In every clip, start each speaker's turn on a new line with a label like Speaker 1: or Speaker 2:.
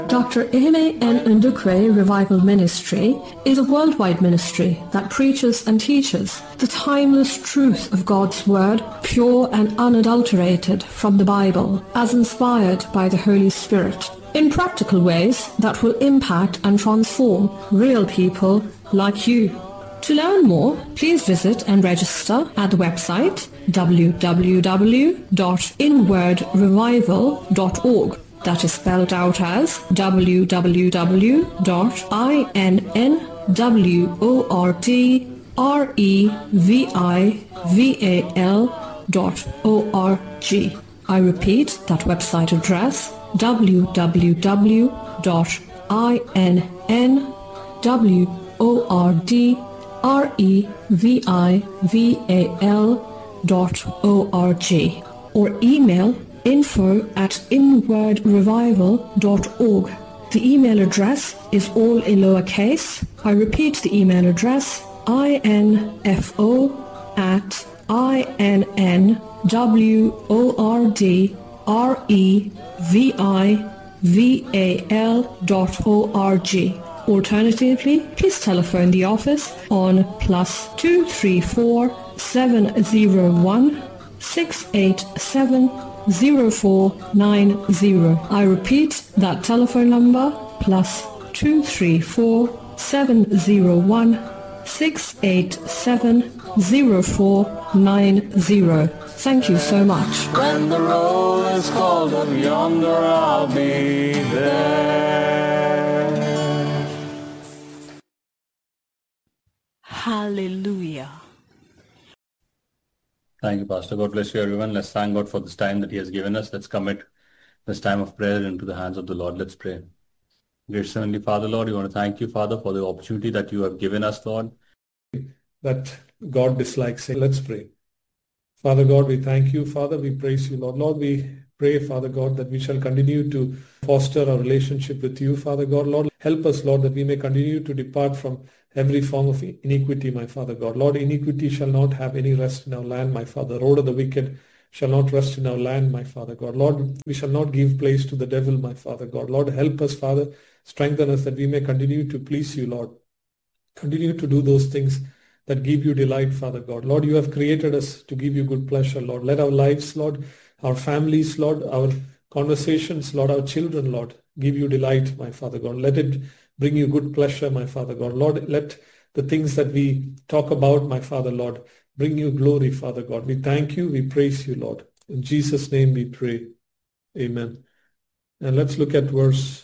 Speaker 1: Dr. Ehime N. Ndukwe Revival Ministry is a worldwide ministry that preaches and teaches the timeless truth of God's Word, pure and unadulterated from the Bible, as inspired by the Holy Spirit, in practical ways that will impact and transform real people like you. To learn more, please visit and register at the website www.inwardrevival.org. That is spelled out as www.inwardrevival.org. I repeat that website address, www.inwardrevival.org, or email info@inwardrevival.org. The email address is all in lowercase. I repeat the email address, info@inwardrevival.org. Alternatively, please telephone the office on +234 701 687 0490. I repeat that telephone number, +234 701 687 0490. Thank you so much.
Speaker 2: When the roll is called up yonder, I'll be there.
Speaker 3: Hallelujah.
Speaker 4: Thank you, Pastor. God bless you, everyone. Let's thank God for this time that He has given us. Let's commit this time of prayer into the hands of the Lord. Let's pray. Gracious Heavenly Father, Lord, we want to thank you, Father, for the opportunity that you have given us, Lord.
Speaker 5: That God dislikes it. Let's pray. Father God, we thank you, Father. We praise you, Lord. Lord, we pray, Father God, that we shall continue to foster our relationship with you, Father God. Lord, help us, Lord, that we may continue to depart from every form of iniquity, my Father God. Lord, iniquity shall not have any rest in our land, my Father. The road of the wicked shall not rest in our land, my Father God. Lord, we shall not give place to the devil, my Father God. Lord, help us, Father. Strengthen us that we may continue to please you, Lord. Continue to do those things that give you delight, Father God. Lord, you have created us to give you good pleasure, Lord. Let our lives, Lord, our families, Lord, our conversations, Lord, our children, Lord, give you delight, my Father God. Let it bring you good pleasure, my Father God. Lord, let the things that we talk about, my Father, Lord, bring you glory, Father God. We thank you. We praise you, Lord. In Jesus' name we pray. Amen. And let's look at verse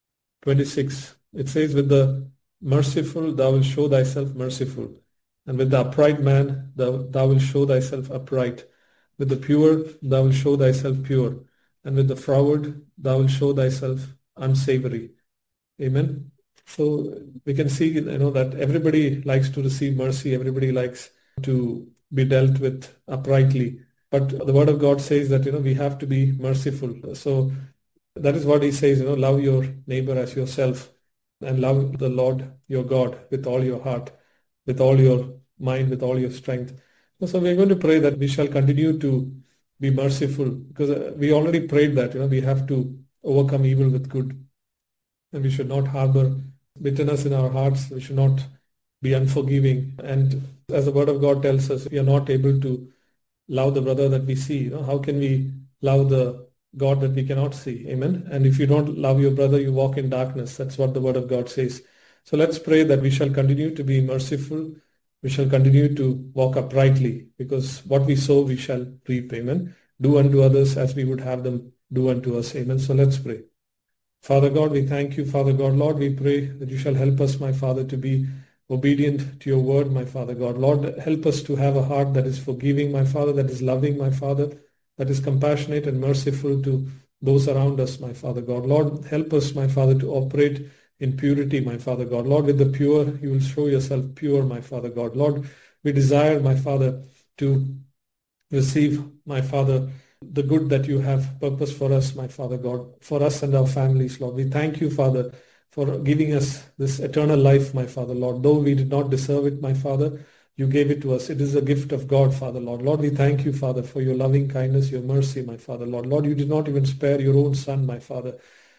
Speaker 5: 26. It says, with the merciful, thou wilt show thyself merciful. And with the upright man, thou wilt show thyself upright. With the pure, thou wilt show thyself pure. And with the froward, thou wilt show thyself unsavory. Amen. So we can see, that everybody likes to receive mercy. Everybody likes to be dealt with uprightly. But the word of God says that, we have to be merciful. So that is what he says, love your neighbor as yourself, and love the Lord your God with all your heart, with all your mind, with all your strength. So we're going to pray that we shall continue to be merciful, because we already prayed that, we have to overcome evil with good. And we should not harbor bitterness in our hearts. We should not be unforgiving. And as the word of God tells us, we are not able to love the brother that we see. How can we love the God that we cannot see? Amen. And if you don't love your brother, you walk in darkness. That's what the word of God says. So let's pray that we shall continue to be merciful. We shall continue to walk uprightly, because what we sow, we shall reap. Amen. Do unto others as we would have them do unto us. Amen. So let's pray. Father God, we thank you, Father God. Lord, we pray that you shall help us, my Father, to be obedient to your word, my Father God. Lord, help us to have a heart that is forgiving, my Father, that is loving, my Father, that is compassionate and merciful to those around us, my Father God. Lord, help us, my Father, to operate in purity, my Father God. Lord, with the pure, you will show yourself pure, my Father God. Lord, we desire, my Father, to receive, my Father, the good that you have purpose for us, my Father God, for us and our families, Lord. We thank you, Father, for giving us this eternal life, my Father, Lord. Though we did not deserve it, my Father, you gave it to us. It is a gift of God, Father, Lord. Lord, we thank you, Father, for your loving kindness, your mercy, my Father, Lord. Lord, you did not even spare your own Son, my Father,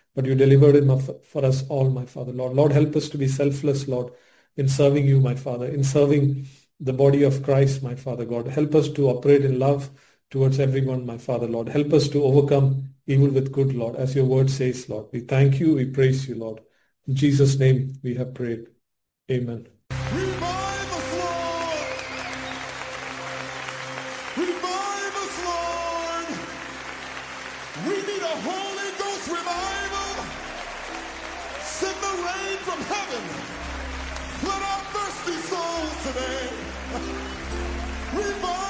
Speaker 5: but you delivered him up for us all, my Father, Lord. Lord, help us to be selfless, Lord, in serving you, my Father, in serving the body of Christ, my Father God. Help us to operate in love towards everyone, my Father, Lord. Help us to overcome evil with good, Lord, as your word says, Lord. We thank you, we praise you, Lord. In Jesus' name we have prayed. Amen.
Speaker 3: Revive us, Lord! Revive us, Lord! We need a Holy Ghost revival. Send the rain from heaven. Flood our thirsty souls today. Revive